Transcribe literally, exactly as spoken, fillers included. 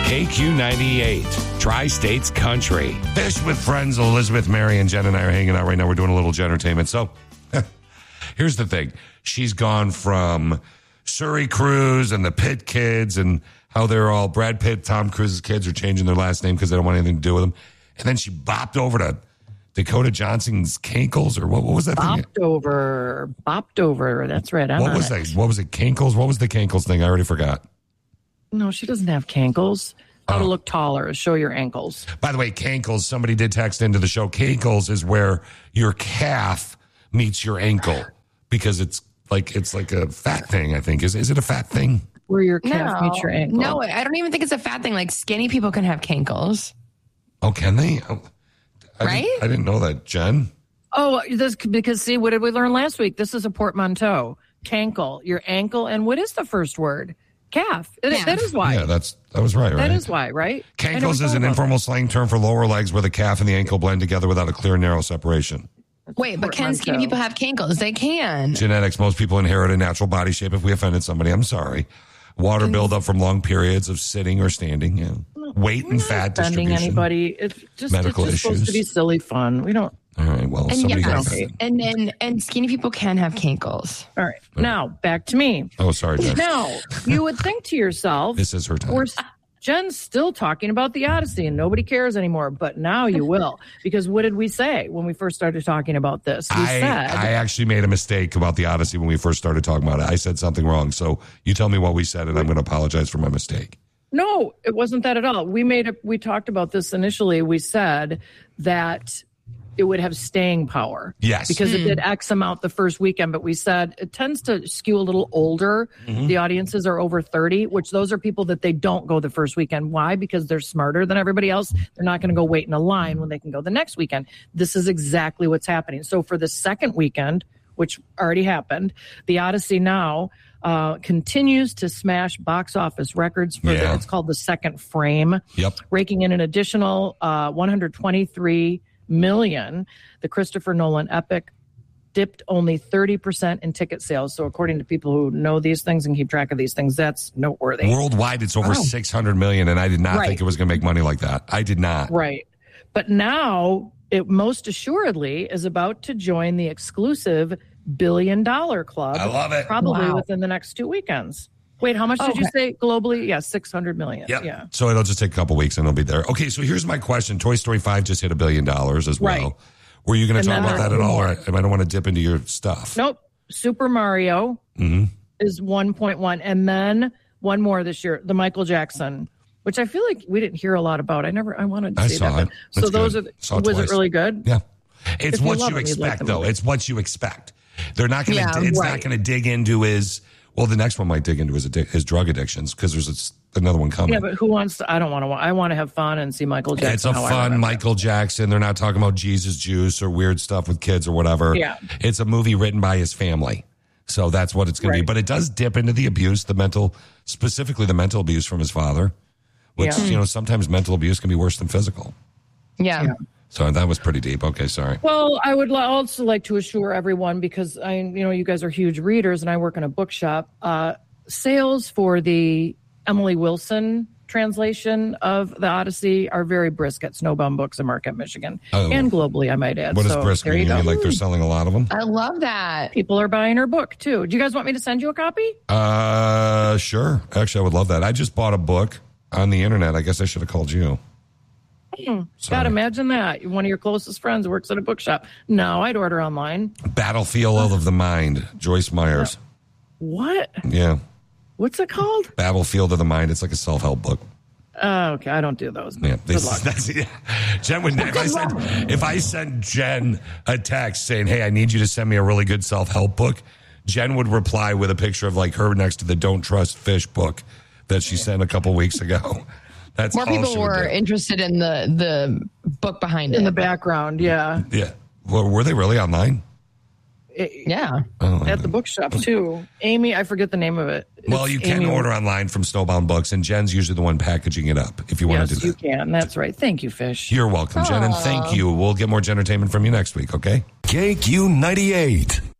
K Q ninety-eight, Tri-States Country. Fish with Friends. Elizabeth, Mary, and Jen and I are hanging out right now. We're doing a little entertainment. So here's the thing. She's gone from Surrey Cruise and the Pitt kids and how they're all Brad Pitt, Tom Cruise's kids are changing their last name because they don't want anything to do with them. And then she bopped over to Dakota Johnson's Cankles, or what, what was that bopped thing? Bopped over. Bopped over. That's right. I'm what was it. that? What was it? Cankles? What was the Cankles thing? I already forgot. No, she doesn't have cankles. How oh. to look taller. Show your ankles. By the way, cankles, somebody did text into the show. Cankles is where your calf meets your ankle because it's like it's like a fat thing, I think. Is is it a fat thing? Where your calf no, meets your ankle. No, I don't even think it's a fat thing. Like skinny people can have cankles. Oh, can they? Oh, I right? Didn't, I didn't know that, Jen. Oh, this because see, what did we learn last week? This is a portmanteau. Cankle, your ankle, and what is the first word? Calf. It, Calf. That is why. Yeah, that's that was right, right? That is why, right? Cankles is an informal slang term for lower legs where the calf and the ankle blend together without a clear, narrow separation. Wait, but can skinny people have cankles? They can. Genetics. Most people inherit a natural body shape. If we offended somebody, I'm sorry. Water buildup from long periods of sitting or standing. Yeah. Weight and fat offending distribution. Anybody. It's just, medical it's just issues. supposed to be silly fun. We don't. All right. Well, And somebody yes, got that. and then and skinny people can have cankles. All right. Now back to me. Oh, sorry, Jen. Now you would think to yourself, This is her time. We're, Jen's still talking about the Odyssey and nobody cares anymore, but now you will. Because what did we say when we first started talking about this? We I, said I actually made a mistake about the Odyssey when we first started talking about it. I said something wrong. So you tell me what we said, and I'm going to apologize for my mistake. no, it wasn't that at all. We made a, we talked about this initially. We said that it would have staying power. Yes. Because it did X amount the first weekend, but we said it tends to skew a little older. Mm-hmm. The audiences are over thirty, which those are people that they don't go the first weekend. Why? Because they're smarter than everybody else. They're not going to go wait in a line when they can go the next weekend. This is exactly what's happening. So for the second weekend, which already happened, the Odyssey now uh, continues to smash box office records for Yeah. the, it's called the second frame. Yep. Raking in an additional uh, one hundred twenty-three million. The Christopher Nolan epic dipped only thirty percent in ticket sales. So according to people who know these things and keep track of these things, that's noteworthy. Worldwide, it's over Oh. six hundred million, and I did not Right. think it was going to make money like that. I did not. Right. But now it most assuredly is about to join the exclusive billion dollar club. I love it. Probably Wow. within the next two weekends. Wait, how much did you say globally? Yeah, six hundred million. Yep. Yeah. So it'll just take a couple weeks and it'll be there. Okay, so here's my question. Toy Story five just hit a billion dollars as well. Right. Were you going to And talk then about that there's at all? more. Or I don't want to dip into your stuff. Nope. Super Mario Mm-hmm. is one point one. And then one more this year, the Michael Jackson, which I feel like we didn't hear a lot about. I never, I wanted to I see saw that. it. So That's those good. are, Saw it was twice. it really good? Yeah. It's If you what love you him, you'd like expect, the though. movie. It's what you expect. They're not going to, Yeah, it's right. not going to dig into his, well, the next one might dig into his, addic- his drug addictions because there's a, another one coming. Yeah, but who wants to? I don't want to. I want to have fun and see Michael Jackson. It's a how I fun remember. Michael Jackson. They're not talking about Jesus juice or weird stuff with kids or whatever. Yeah. It's a movie written by his family. So that's what it's going to be. Right. But it does dip into the abuse, the mental, specifically the mental abuse from his father, which, Yeah. you know, sometimes mental abuse can be worse than physical. Yeah. Yeah. So that was pretty deep. Okay, sorry. Well, I would li- also like to assure everyone, because I, you know, you guys are huge readers, and I work in a bookshop. Uh, sales for the Emily Wilson translation of the Odyssey are very brisk at Snowbound Books in Marquette, Michigan, Oh. and globally, I might add. What does So brisk there mean? you You go. mean like they're selling a lot of them? I love that. People are buying her book too. Do you guys want me to send you a copy? Uh, sure. Actually, I would love that. I just bought a book on the internet. I guess I should have called you. Sorry. God, imagine that. One of your closest friends works at a bookshop. No, I'd order online. Battlefield of the Mind, Joyce Myers. What? Yeah. What's it called? Battlefield of the Mind. It's like a self-help book. Oh, okay, I don't do those. Yeah, Good this, luck. that's yeah. Jen would. If I sent if I sent Jen a text saying, "Hey, I need you to send me a really good self-help book," Jen would reply with a picture of like her next to the "Don't Trust Fish" book that she sent a couple weeks ago. That's More all people she would were do. interested in the the book behind it. In the background, yeah. Yeah. Well, were they really online? Yeah. Oh, At the bookshop too. Amy, I forget the name of it. well, It's you can Amy- order online from Snowbound Books, and Jen's usually the one packaging it up. If you want Yes, to do you that, can. That's right. Thank you, Fish. you're welcome, Jen, and thank you. We'll get more Jen entertainment from you next week. Okay. K Q ninety-eight.